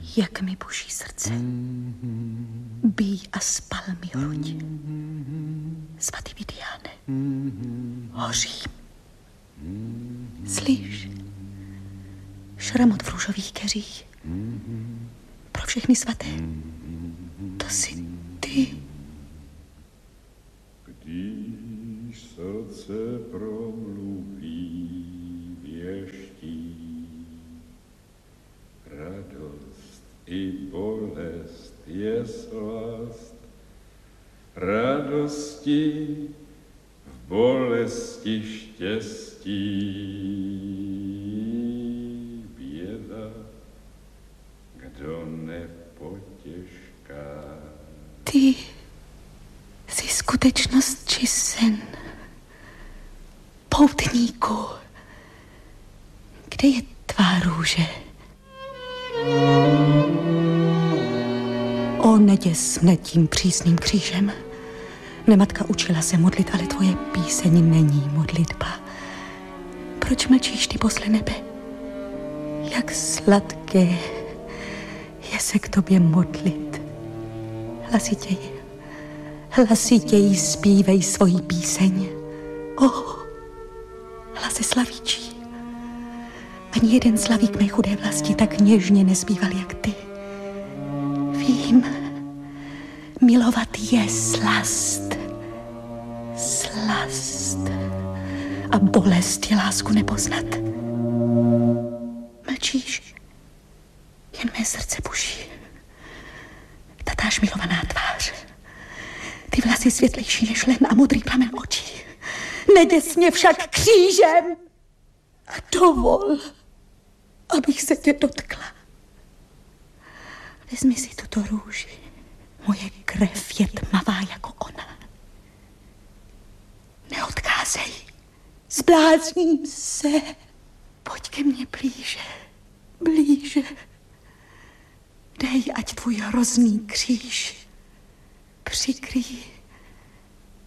Jak mi buší srdce. Bij a spal mi hruď. Svatý Vidiáne, hořím. Slyš, šramot v růžových keřích. Pro všechny svaté. To jsi ty. Když srdce promluví věští, radost i bolest je slast. Radosti v bolesti štěstí, běda, kdo nepotěžká. Ty jsi skutečnost či sen, poutníku. Kde je tvá růže? O, neděs mne tím přísným křížem. Mne matka učila se modlit, ale tvoje píseň není modlitba. Proč mlčíš ty posle nebe? Jak sladké je se k tobě modlit. Hlasitěji zpívej svoji píseň. O, hlase slavíčí. Ani jeden slavík mé chudé vlasti tak něžně nezbýval jak ty. Vím, milovat je slast. Slast. A bolest je lásku nepoznat. Mlčíš, jen mé srdce buší. Tatáž milovaná tvář. Ty vlasy světlejší než len a modrý plamen očí. Neděs mě však křížem a dovol, abych se tě dotkla. Vezmi si tuto růži. Moje krev je tmavá jako ona. Neodcházej. Zblázním se. Pojď ke mně blíže. Blíže. Dej, ať tvůj hrozný kříž přikryje